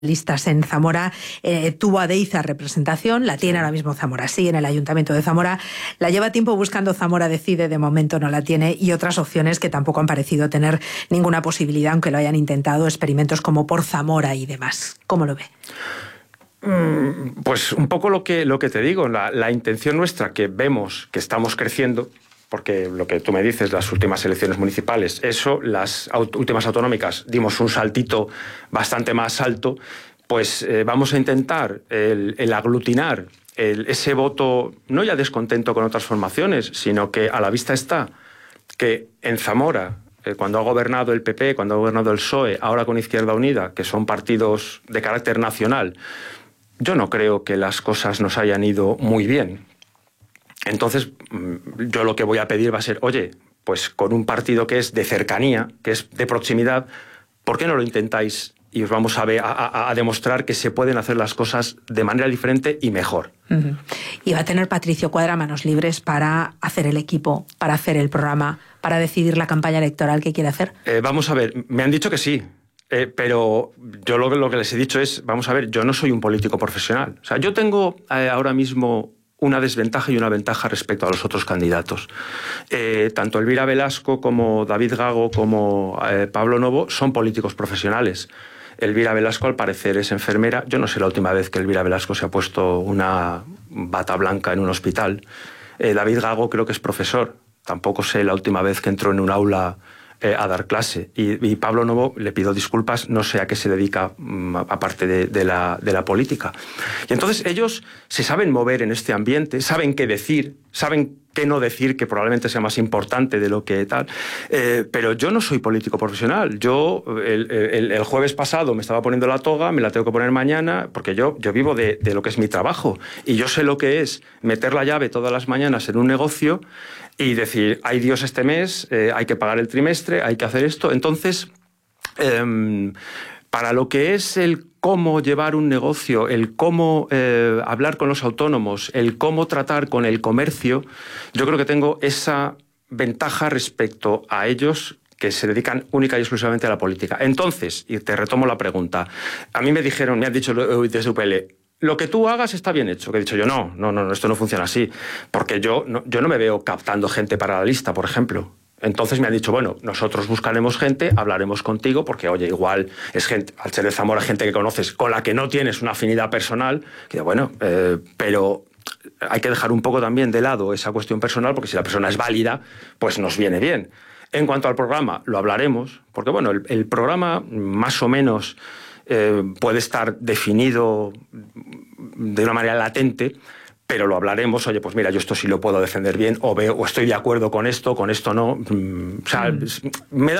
listas en Zamora, tuvo a Deiza representación, la tiene ahora mismo Zamora sí en el Ayuntamiento de Zamora, la lleva tiempo buscando Zamora Decide, de momento no la tiene, y otras opciones que tampoco han parecido tener ninguna posibilidad, aunque lo hayan intentado, experimentos como Por Zamora y demás. ¿Cómo lo ve? Pues un poco lo que te digo, la intención nuestra, que vemos que estamos creciendo, porque lo que tú me dices, las últimas elecciones municipales, las últimas autonómicas, dimos un saltito bastante más alto, pues vamos a intentar el aglutinar ese voto, no ya descontento con otras formaciones, sino que a la vista está que en Zamora, cuando ha gobernado el PP, cuando ha gobernado el PSOE, ahora con Izquierda Unida, que son partidos de carácter nacional, yo no creo que las cosas nos hayan ido muy bien. Entonces, yo lo que voy a pedir va a ser, oye, pues con un partido que es de cercanía, que es de proximidad, ¿por qué no lo intentáis? Y os vamos a demostrar que se pueden hacer las cosas de manera diferente y mejor. Uh-huh. Y va a tener Patricio Cuadra manos libres para hacer el equipo, para hacer el programa, para decidir la campaña electoral que quiere hacer. Vamos a ver, me han dicho que sí. Pero yo lo que les he dicho es, vamos a ver, yo no soy un político profesional. O sea, yo tengo ahora mismo una desventaja y una ventaja respecto a los otros candidatos. Tanto Elvira Velasco como David Gago como Pablo Novo son políticos profesionales. Elvira Velasco, al parecer, es enfermera. Yo no sé la última vez que Elvira Velasco se ha puesto una bata blanca en un hospital. David Gago creo que es profesor. Tampoco sé la última vez que entró en un aula a dar clase. Y Pablo Novo, le pido disculpas, no sé a qué se dedica aparte de la política. Y entonces ellos se saben mover en este ambiente, saben qué decir, saben qué no decir, que probablemente sea más importante de lo que tal. Pero yo no soy político profesional. Yo el jueves pasado me estaba poniendo la toga, me la tengo que poner mañana, porque yo vivo de lo que es mi trabajo. Y yo sé lo que es meter la llave todas las mañanas en un negocio y decir, hay Dios este mes, hay que pagar el trimestre, hay que hacer esto. Entonces, para lo que es el cómo llevar un negocio, el cómo hablar con los autónomos, el cómo tratar con el comercio, yo creo que tengo esa ventaja respecto a ellos que se dedican única y exclusivamente a la política. Entonces, y te retomo la pregunta, a mí me han dicho desde UPL, lo que tú hagas está bien hecho. Que he dicho yo, no, esto no funciona así. Porque yo no me veo captando gente para la lista, por ejemplo. Entonces me han dicho, bueno, nosotros buscaremos gente, hablaremos contigo, porque, oye, igual es gente, al ser de Zamora, gente que conoces, con la que no tienes una afinidad personal, que bueno, pero hay que dejar un poco también de lado esa cuestión personal, porque si la persona es válida, pues nos viene bien. En cuanto al programa, lo hablaremos, porque, bueno, el programa más o menos puede estar definido de una manera latente, pero lo hablaremos. Oye, pues mira, yo esto sí lo puedo defender bien, o estoy de acuerdo con esto no. O sea, me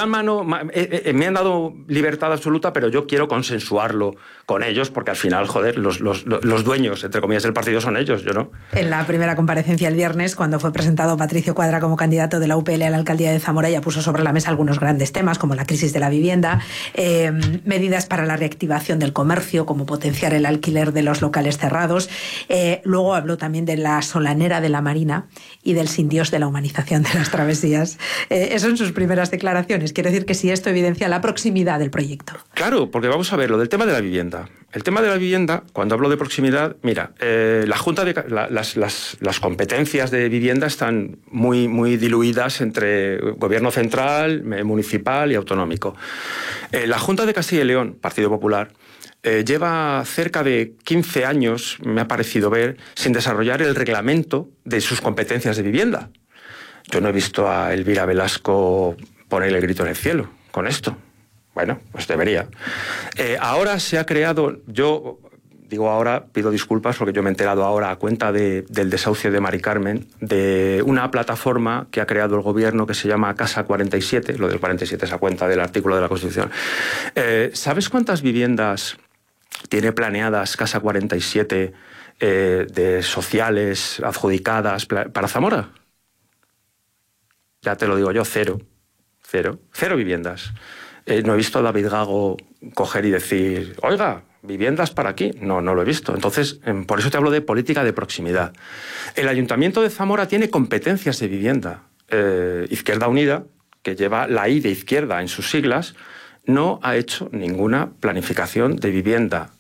han dado libertad absoluta, pero yo quiero consensuarlo con ellos, porque al final, joder, los dueños, entre comillas, del partido son ellos, yo no. En la primera comparecencia el viernes, cuando fue presentado Patricio Cuadra como candidato de la UPL a la alcaldía de Zamora, ya puso sobre la mesa algunos grandes temas, como la crisis de la vivienda, medidas para la reactivación del comercio, como potenciar el alquiler de los locales cerrados. Luego habló también de la solanera de la Marina y del sin Dios de la humanización de las travesías. Eso en sus primeras declaraciones. Quiero decir que sí, esto evidencia la proximidad del proyecto. Claro, porque vamos a ver, lo del tema de la vivienda. El tema de la vivienda, cuando hablo de proximidad, mira, la Junta las competencias de vivienda están muy, muy diluidas entre gobierno central, municipal y autonómico. La Junta de Castilla y León, Partido Popular, lleva cerca de 15 años, me ha parecido ver, sin desarrollar el reglamento de sus competencias de vivienda. Yo no he visto a Elvira Velasco poner el grito en el cielo con esto. Bueno, pues debería. Ahora se ha creado, yo digo ahora, pido disculpas porque yo me he enterado ahora a cuenta del desahucio de Mari Carmen, de una plataforma que ha creado el gobierno que se llama Casa 47, lo del 47 es a cuenta del artículo de la Constitución. ¿Sabes cuántas viviendas tiene planeadas Casa 47 de sociales adjudicadas para Zamora? Ya te lo digo yo, cero viviendas. No he visto a David Gago coger y decir, oiga, viviendas para aquí. No lo he visto. Entonces, por eso te hablo de política de proximidad. El Ayuntamiento de Zamora tiene competencias de vivienda. Izquierda Unida, que lleva la I de izquierda en sus siglas, no ha hecho ninguna planificación de vivienda